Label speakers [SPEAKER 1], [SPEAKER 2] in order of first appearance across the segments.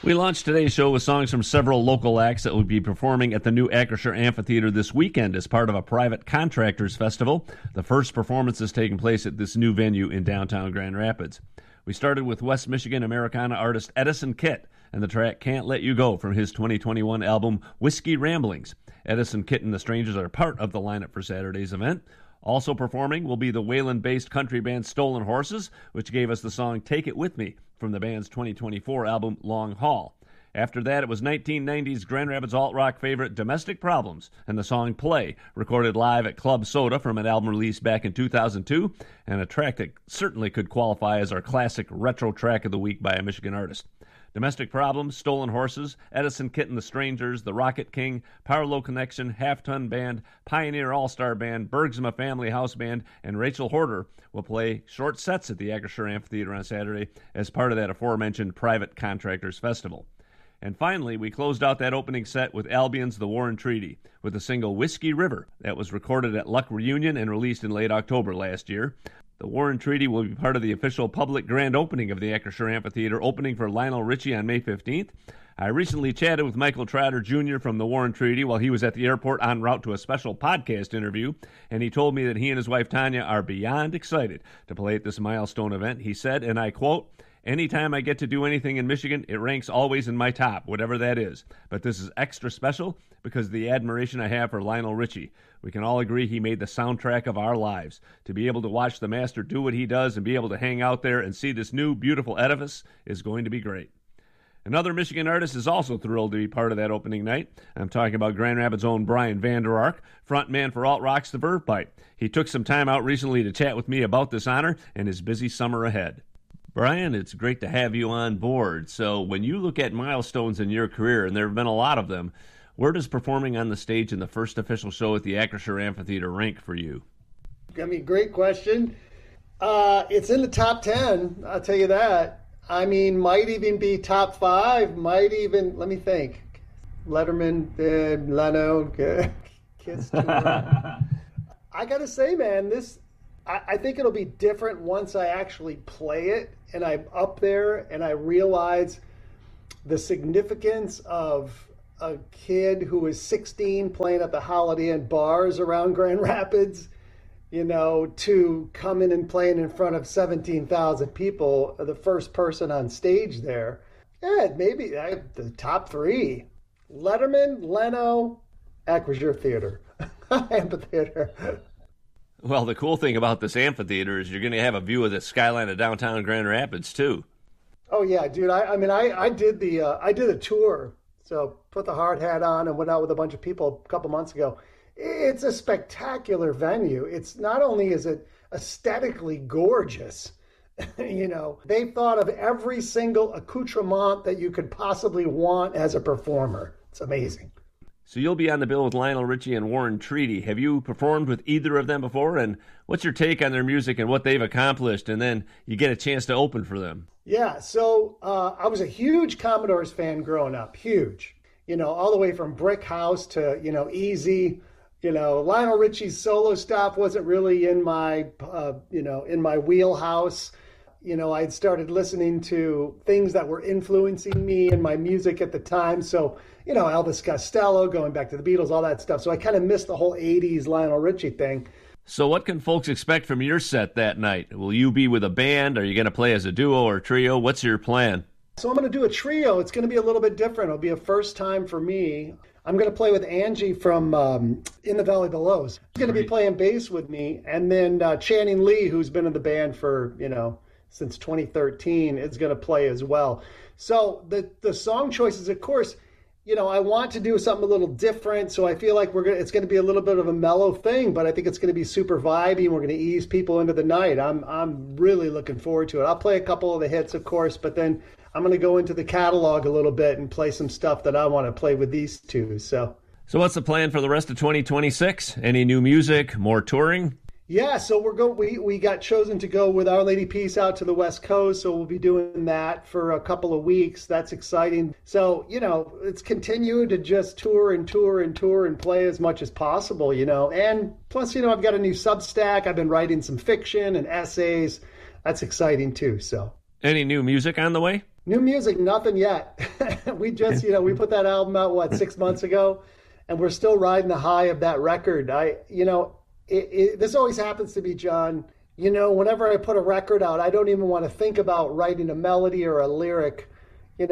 [SPEAKER 1] We launched today's show with songs from several local acts that will be performing at the new Acrisure Amphitheater this weekend as part of a private contractors festival. The first performance is taking place at this new venue in downtown Grand Rapids. We started with West Michigan Americana artist Edison Kitt and the track Can't Let You Go from his 2021 album Whiskey Ramblings. Edison Kitt and the Strangers are part of the lineup for Saturday's event. Also performing will be the Wayland-based country band Stolen Horses, which gave us the song Take It With Me from the band's 2024 album Long Haul. After that, it was 1990s Grand Rapids alt-rock favorite Domestic Problems and the song Play, recorded live at Club Soda from an album released back in 2002, and a track that certainly could qualify as our classic retro track of the week by a Michigan artist. Domestic Problems, Stolen Horses, Edison Kitt and the Strangers, The Rocket King, Parlow Connection, Half Ton Band, Pioneer All-Star Band, Bergsma Family House Band, and Rachel Horder will play short sets at the Acrisure Amphitheater on Saturday as part of that aforementioned private contractors festival. And finally, we closed out that opening set with Albion's The War and Treaty with the single Whiskey River that was recorded at Luck Reunion and released in late October last year. The War and Treaty will be part of the official public grand opening of the Acrisure Amphitheater, opening for Lionel Richie on May 15th. I recently chatted with Michael Trotter Jr. from the War and Treaty while he was at the airport en route to a special podcast interview, and he told me that he and his wife Tanya are beyond excited to play at this milestone event. He said, and I quote, "Anytime I get to do anything in Michigan, it ranks always in my top, whatever that is. But this is extra special because of the admiration I have for Lionel Richie. We can all agree he made the soundtrack of our lives. To be able to watch the master do what he does and be able to hang out there and see this new, beautiful edifice is going to be great." Another Michigan artist is also thrilled to be part of that opening night. I'm talking about Grand Rapids' own Brian Vander Ark, frontman for Alt Rock's The Verve Pipe. He took some time out recently to chat with me about this honor and his busy summer ahead. Brian, it's great to have you on board. So when you look at milestones in your career, and there have been a lot of them, where does performing on the stage in the first official show at the Acrisure Amphitheater rank for you?
[SPEAKER 2] I mean, great question. It's in the top 10, I'll tell you that. I mean, might even be top 5, might even, let me think. Letterman, Leno, Kiss Tour. I got to say, man, I think it'll be different once I actually play it and I'm up there and I realize the significance of a kid who was 16 playing at the Holiday Inn bars around Grand Rapids, to coming and playing in front of 17,000 people, the first person on stage there. Yeah, maybe the top 3. Letterman, Leno, Acrisure Theater, Amphitheater.
[SPEAKER 1] Well, the cool thing about this amphitheater is you're going to have a view of the skyline of downtown Grand Rapids, too.
[SPEAKER 2] Oh, yeah, dude. I did the tour. So put the hard hat on and went out with a bunch of people a couple months ago. It's a spectacular venue. It's not only is it aesthetically gorgeous, they've thought of every single accoutrement that you could possibly want as a performer. It's amazing.
[SPEAKER 1] So you'll be on the bill with Lionel Richie and War and Treaty. Have you performed with either of them before? And what's your take on their music and what they've accomplished? And then you get a chance to open for them.
[SPEAKER 2] Yeah, so I was a huge Commodores fan growing up, huge. All the way from Brick House to, Easy. Lionel Richie's solo stuff wasn't really in my, in my wheelhouse. I'd started listening to things that were influencing me and my music at the time. So, Elvis Costello, going back to the Beatles, all that stuff. So I kind of missed the whole 80s Lionel Richie thing.
[SPEAKER 1] So what can folks expect from your set that night? Will you be with a band? Are you going to play as a duo or trio? What's your plan?
[SPEAKER 2] So I'm going to do a trio. It's going to be a little bit different. It'll be a first time for me. I'm going to play with Angie from In the Valley Below. She's going to be playing bass with me. And then Channing Lee, who's been in the band for, since 2013, is going to play as well. So the song choices, of course, I want to do something a little different. So I feel like it's going to be a little bit of a mellow thing, but I think it's going to be super vibey and we're going to ease people into the night. I'm really looking forward to it. I'll play a couple of the hits, of course, but then I'm going to go into the catalog a little bit and play some stuff that I want to play with these two. So
[SPEAKER 1] what's the plan for the rest of 2026? Any new music, more touring?
[SPEAKER 2] Yeah, so we got chosen to go with Our Lady Peace out to the West Coast, so we'll be doing that for a couple of weeks. That's exciting. So, it's continue to just tour and play as much as possible, And plus, I've got a new Substack. I've been writing some fiction and essays. That's exciting too, so.
[SPEAKER 1] Any new music on the way?
[SPEAKER 2] New music, nothing yet. We just, we put that album out, 6 months ago, and we're still riding the high of that record. This always happens to me, John. Whenever I put a record out, I don't even want to think about writing a melody or a lyric, and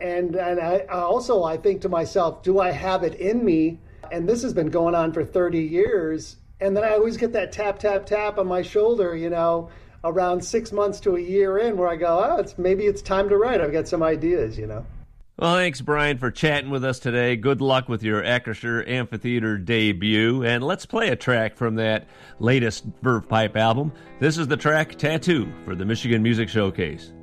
[SPEAKER 2] I think to myself, do I have it in me? And this has been going on for 30 years. And then I always get that tap, tap, tap on my shoulder, around 6 months to a year in, where I go, maybe it's time to write. I've got some ideas,
[SPEAKER 1] Well, thanks, Brian, for chatting with us today. Good luck with your Acrisure Amphitheater debut. And let's play a track from that latest Verve Pipe album. This is the track Tattoo for the Michigan Music Showcase.